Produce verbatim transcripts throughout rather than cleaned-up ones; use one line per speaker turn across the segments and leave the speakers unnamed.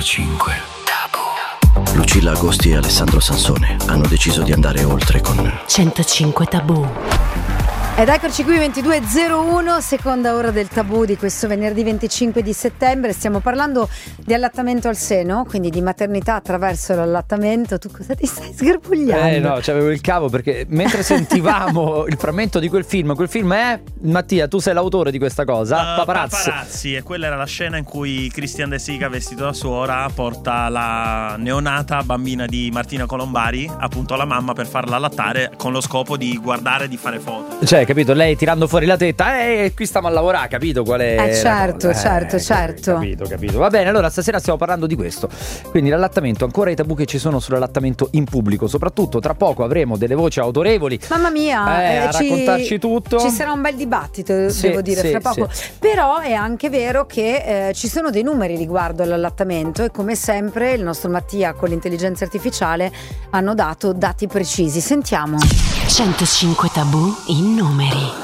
centocinque Tabù. Lucilla Agosti e Alessandro Sansone hanno deciso di andare oltre con
centocinque Tabù.
Ed eccoci qui, ventidue e zero uno, seconda ora del Tabù di questo venerdì venticinque di settembre. Stiamo parlando di allattamento al seno, quindi di maternità attraverso l'allattamento. Tu cosa ti stai sgarbugliando?
Eh no, c'avevo il cavo perché mentre sentivamo il frammento di quel film, quel film è, Mattia, tu sei l'autore di questa cosa,
uh,
Paparazzi.
Paparazzi, e quella era la scena in cui Christian De Sica, vestito da suora, porta la neonata bambina di Martina Colombari, appunto alla mamma, per farla allattare con lo scopo di guardare e di fare foto.
Cioè, capito? Lei tirando fuori la tetta, eh, qui stiamo a lavorare, capito qual è?
Eh certo, certo,
eh,
certo.
Capito, capito. Va bene, allora stasera stiamo parlando di questo. Quindi l'allattamento, ancora i tabù che ci sono sull'allattamento in pubblico, soprattutto tra poco avremo delle voci autorevoli.
Mamma mia,
eh,
eh,
a
ci,
raccontarci tutto.
Ci sarà un bel dibattito,
sì,
devo dire,
sì,
fra poco.
Sì.
Però è anche vero che eh, ci sono dei numeri riguardo all'allattamento e come sempre il nostro Mattia con l'intelligenza artificiale hanno dato dati precisi. Sentiamo.
centocinque Tabù in numeri.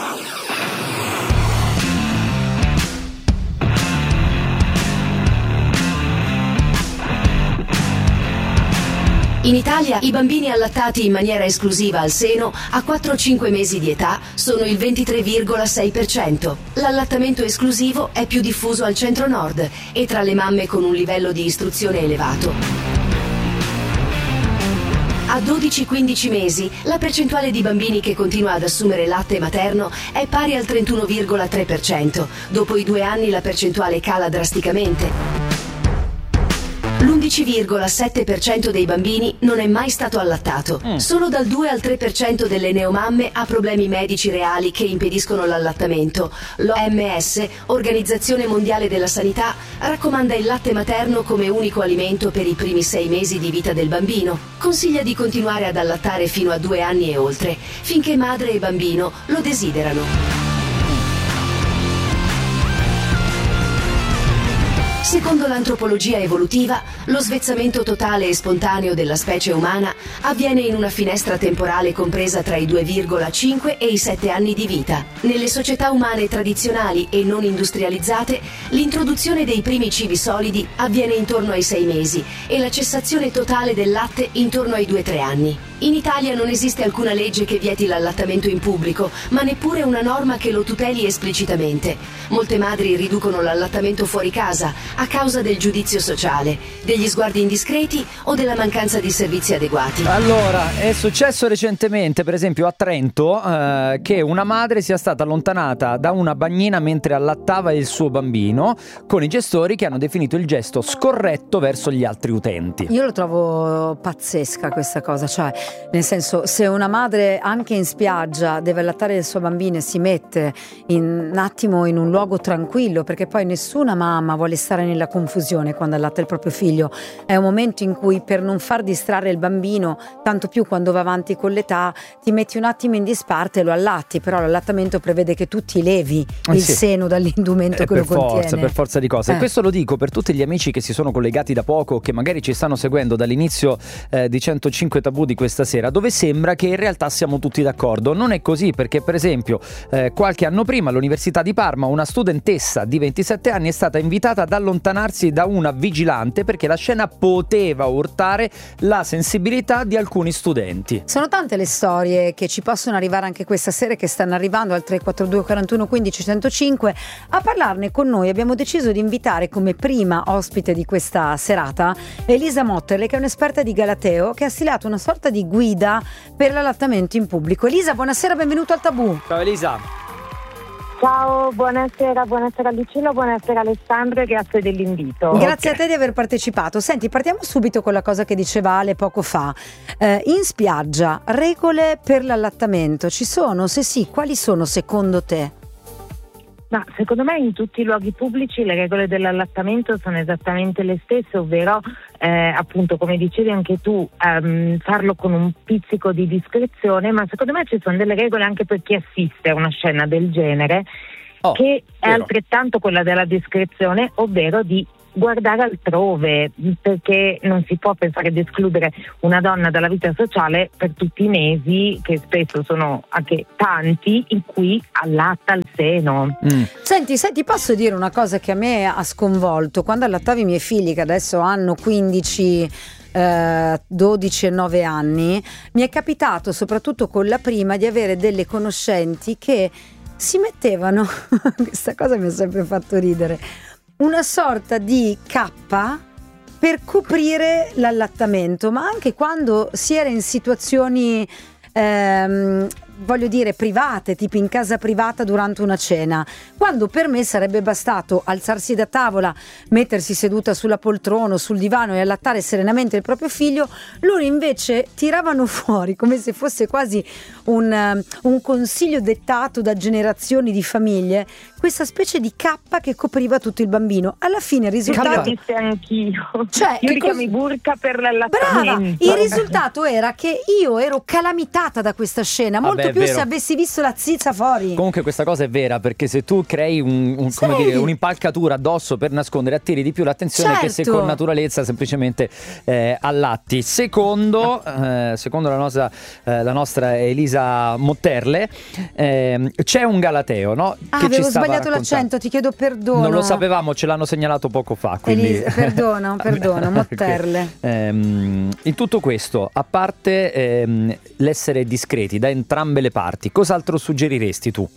In Italia i bambini allattati in maniera esclusiva al seno a quattro cinque mesi di età sono il ventitré virgola sei per cento. L'allattamento esclusivo è più diffuso al centro-nord e tra le mamme con un livello di istruzione elevato. A dodici quindici mesi la percentuale di bambini che continua ad assumere latte materno è pari al trentuno virgola tre per cento. Dopo i due anni la percentuale cala drasticamente. L'undici virgola sette per cento dei bambini non è mai stato allattato. Mm. Solo dal due al tre per cento delle neomamme ha problemi medici reali che impediscono l'allattamento. L'O M S, Organizzazione Mondiale della Sanità, raccomanda il latte materno come unico alimento per i primi sei mesi di vita del bambino. Consiglia di continuare ad allattare fino a due anni e oltre, finché madre e bambino lo desiderano. Secondo l'antropologia evolutiva, lo svezzamento totale e spontaneo della specie umana avviene in una finestra temporale compresa tra i due virgola cinque e i sette anni di vita. Nelle società umane tradizionali e non industrializzate, l'introduzione dei primi cibi solidi avviene intorno ai sei mesi e la cessazione totale del latte intorno ai due tre anni. In Italia non esiste alcuna legge che vieti l'allattamento in pubblico, ma neppure una norma che lo tuteli esplicitamente. Molte madri riducono l'allattamento fuori casa a causa del giudizio sociale, degli sguardi indiscreti o della mancanza di servizi adeguati.
Allora, è successo recentemente, per esempio a Trento, eh, che una madre sia stata allontanata da una bagnina mentre allattava il suo bambino, con i gestori che hanno definito il gesto scorretto verso gli altri utenti.
Io lo trovo pazzesca questa cosa, cioè nel senso, se una madre anche in spiaggia deve allattare il suo bambino e si mette in, un attimo in un luogo tranquillo, perché poi nessuna mamma vuole stare nella confusione quando allatta il proprio figlio, è un momento in cui per non far distrarre il bambino, tanto più quando va avanti con l'età, ti metti un attimo in disparte e lo allatti, però l'allattamento prevede che tu ti levi
eh
il
sì.
seno dall'indumento
eh,
che
per
lo contiene.
Forza, per forza di cose.
Eh.
E questo lo dico per tutti gli amici che si sono collegati da poco, che magari ci stanno seguendo dall'inizio eh, di centocinque Tabù di questa sera, dove sembra che in realtà siamo tutti d'accordo. Non è così, perché per esempio eh, qualche anno prima all'Università di Parma una studentessa di ventisette anni è stata invitata ad allontanarsi da una vigilante perché la scena poteva urtare la sensibilità di alcuni studenti.
Sono tante le storie che ci possono arrivare anche questa sera, che stanno arrivando al tre quattro due quarantuno quindici centocinque. A parlarne con noi abbiamo deciso di invitare come prima ospite di questa serata Elisa Motterle, che è un'esperta di Galateo, che ha stilato una sorta di guida per l'allattamento in pubblico. Elisa, buonasera, benvenuta al Tabù.
Ciao Elisa.
Ciao, buonasera, buonasera Lucilla, buonasera Alessandro e grazie dell'invito.
Grazie
okay.
a te di aver partecipato. Senti, partiamo subito con la cosa che diceva Ale poco fa. Eh, in spiaggia, regole per l'allattamento ci sono? Se sì, quali sono secondo te?
Ma secondo me in tutti i luoghi pubblici le regole dell'allattamento sono esattamente le stesse, ovvero eh, appunto come dicevi anche tu, ehm, farlo con un pizzico di discrezione, ma secondo me ci sono delle regole anche per chi assiste a una scena del genere, oh, che è
vero.
altrettanto quella della discrezione, ovvero di guardare altrove, perché non si può pensare di escludere una donna dalla vita sociale per tutti i mesi, che spesso sono anche tanti, in cui allatta il seno.
Mm. Senti, se ti posso dire una cosa che a me ha sconvolto, quando allattavi i miei figli che adesso hanno quindici, eh, dodici e nove anni, mi è capitato soprattutto con la prima di avere delle conoscenti che si mettevano, questa cosa mi ha sempre fatto ridere, una sorta di cappa per coprire l'allattamento, ma anche quando si era in situazioni ehm, voglio dire private, tipo in casa privata durante una cena, quando per me sarebbe bastato alzarsi da tavola, mettersi seduta sulla poltrona o sul divano e allattare serenamente il proprio figlio. Loro invece tiravano fuori, come se fosse quasi un, un consiglio dettato da generazioni di famiglie, questa specie di cappa che copriva tutto il bambino. Alla fine il risultato...
Io disse anch'io,
cioè,
io li
cos-
chiami burka per l'allattamento.
Brava, il risultato era che io ero calamitata da questa scena, molto
Vabbè,
più
vero.
se avessi visto la zizza fuori.
Comunque questa cosa è vera, perché se tu crei un, un, come
Sì.
dire, un'impalcatura addosso per nascondere, attiri di più l'attenzione che se
Certo.
con naturalezza semplicemente eh, allatti. Secondo, eh, secondo la nostra, eh, la nostra Elisa Motterle, eh, c'è un galateo, no?
Ah,
che ci
avevo
stava
sbagliato
raccontando.
l'accento, ti chiedo perdono.
Non lo sapevamo, ce l'hanno segnalato poco fa. Quindi...
Elisa, perdono, perdono, Motterle.
Ehm, in tutto questo, a parte ehm, l'essere discreti da entrambe le parti, cos'altro suggeriresti tu?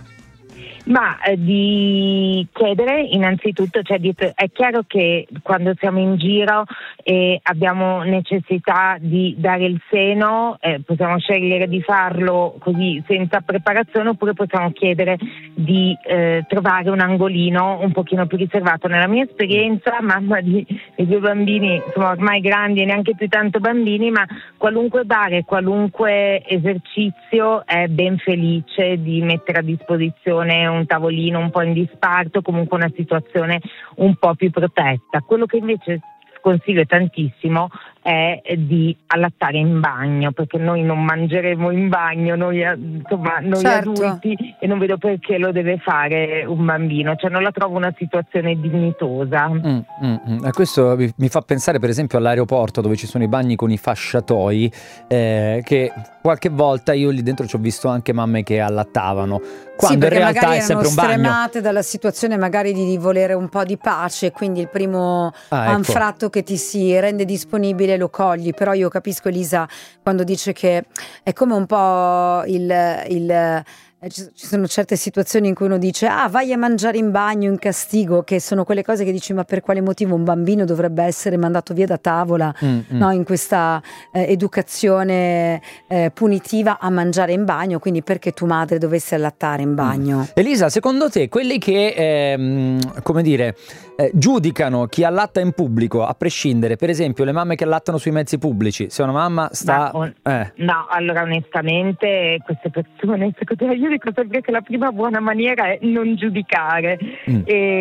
Ma eh, di chiedere innanzitutto, cioè di, è chiaro che quando siamo in giro e abbiamo necessità di dare il seno, eh, possiamo scegliere di farlo così senza preparazione, oppure possiamo chiedere di eh, trovare un angolino un pochino più riservato. Nella mia esperienza, mamma di, di due bambini, insomma ormai grandi e neanche più tanto bambini, ma qualunque bar, qualunque esercizio è ben felice di mettere a disposizione un tavolino un po' in disparto, comunque una situazione un po' più protetta. Quello che invece consiglio tantissimo è di allattare in bagno, perché noi non mangeremo in bagno, noi, insomma, noi
Certo.
adulti, e non vedo perché lo deve fare un bambino, cioè non la trovo una situazione dignitosa.
Mm, mm, mm. E questo mi, mi fa pensare per esempio all'aeroporto, dove ci sono i bagni con i fasciatoi, eh, che qualche volta io lì dentro ci ho visto anche mamme che allattavano, quando
sì,
in realtà
magari
è sempre un bagno.
stremate dalla situazione magari di, di volere un po' di pace, quindi il primo
Ah, ecco.
anfratto che ti si rende disponibile lo cogli. Però io capisco Elisa quando dice che è come un po' il... il ci sono certe situazioni in cui uno dice ah vai a mangiare in bagno in castigo, che sono quelle cose che dici ma per quale motivo un bambino dovrebbe essere mandato via da tavola,
Mm, mm.
no, in questa eh, educazione eh, punitiva a mangiare in bagno, quindi perché tu madre dovessi allattare in bagno?
Elisa, secondo te quelli che ehm, come dire eh, giudicano chi allatta in pubblico, a prescindere, per esempio le mamme che allattano sui mezzi pubblici, se una mamma sta
Ma, on-
eh,
No, allora onestamente queste persone, secondo me, io dico sempre che la prima buona maniera è non giudicare.
Mm.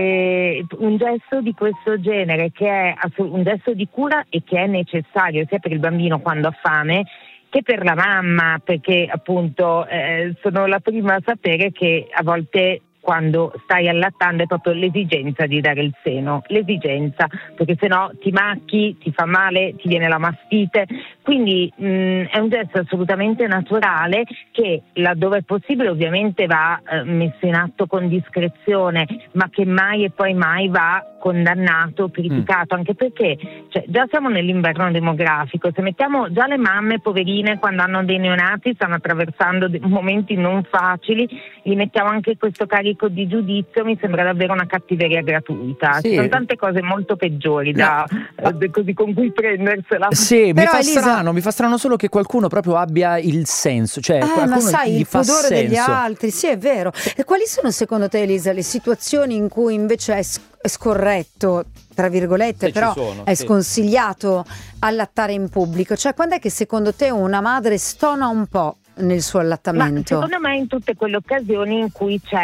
E un gesto di questo genere, che è assu- un gesto di cura e che è necessario sia per il bambino quando ha fame che per la mamma, perché appunto eh, sono la prima a sapere che a volte quando stai allattando è proprio l'esigenza di dare il seno, l'esigenza, perché sennò ti macchi, ti fa male, ti viene la mastite. Quindi mh, è un gesto assolutamente naturale che laddove è possibile ovviamente va eh, messo in atto con discrezione, ma che mai e poi mai va condannato, criticato, mm. anche perché cioè, già siamo nell'inverno demografico, se mettiamo già le mamme poverine quando hanno dei neonati stanno attraversando dei momenti non facili, gli mettiamo anche questo carico di giudizio, mi sembra davvero una cattiveria gratuita.
Sì.
Ci sono tante cose molto peggiori da,
No.
eh, così con cui prendersela.
sì, mi
Però,
fa
Elisa-
strano, mi fa strano solo che qualcuno proprio abbia il senso, cioè
Eh,
qualcuno
ma sai,
gli
il
fa
pudore
senso.
degli altri, sì, è vero. E quali sono secondo te, Elisa, le situazioni in cui invece è, sc- è scorretto, tra virgolette,
Se ci
però
sono,
è
sì.
sconsigliato allattare in pubblico? Cioè, quando è che secondo te una madre stona un po' nel suo
Ma
allattamento?
secondo me in tutte quelle occasioni in cui c'è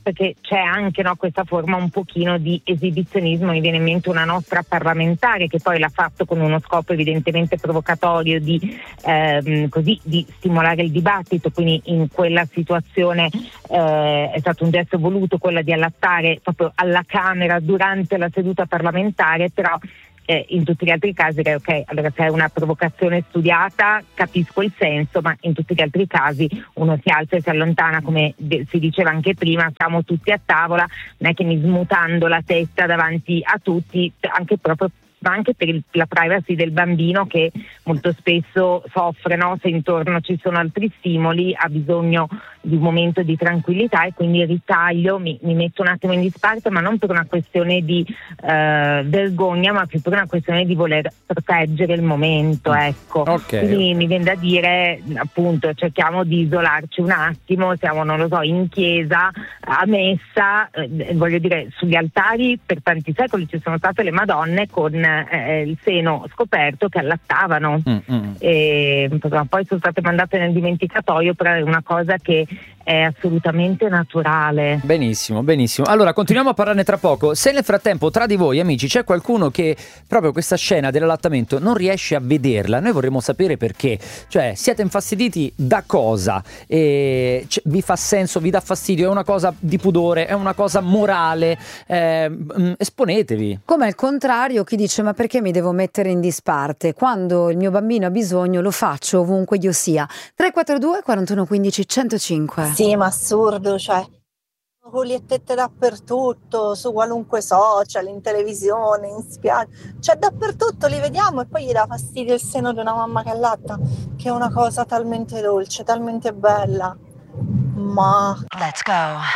perché c'è anche, no, questa forma un pochino di esibizionismo. Mi viene in mente una nostra parlamentare che poi l'ha fatto con uno scopo evidentemente provocatorio di, ehm, così, di stimolare il dibattito, quindi in quella situazione eh, è stato un gesto voluto quella di allattare proprio alla Camera durante la seduta parlamentare, però Eh, in tutti gli altri casi direi ok, allora se è una provocazione studiata capisco il senso, ma in tutti gli altri casi uno si alza e si allontana, come de- si diceva anche prima, siamo tutti a tavola, non è che mi smutando la testa davanti a tutti, anche proprio ma anche per il, la privacy del bambino che molto spesso soffre, no? Se intorno ci sono altri stimoli, ha bisogno di un momento di tranquillità e quindi ritaglio, mi, mi metto un attimo in disparte, ma non per una questione di eh, vergogna, ma più per una questione di voler proteggere il momento, ecco.
Okay.
Quindi mi viene da dire, appunto, cerchiamo di isolarci un attimo, siamo, non lo so, in chiesa, a messa, eh, voglio dire, sugli altari per tanti secoli ci sono state le Madonne con eh, il seno scoperto che allattavano,
Mm-hmm.
e poi sono state mandate nel dimenticatoio, però è una cosa che è assolutamente naturale.
Benissimo, benissimo. Allora, continuiamo a parlarne tra poco. Se nel frattempo tra di voi, amici, c'è qualcuno che proprio questa scena dell'allattamento non riesce a vederla, noi vorremmo sapere perché. Cioè, siete infastiditi da cosa? E c- vi fa senso, vi dà fastidio? È una cosa di pudore? È una cosa morale? Eh, mh, esponetevi.
Come al contrario, chi dice ma perché mi devo mettere in disparte? Quando il mio bambino ha bisogno lo faccio ovunque io sia. tre quattro due quarantuno quindici centocinque.
Sì, ma assurdo, cioè con le tette dappertutto, su qualunque social, in televisione, in spiaggia, cioè dappertutto li vediamo e poi gli dà fastidio il seno di una mamma che allatta, che è una cosa talmente dolce, talmente bella. Ma
Let's go.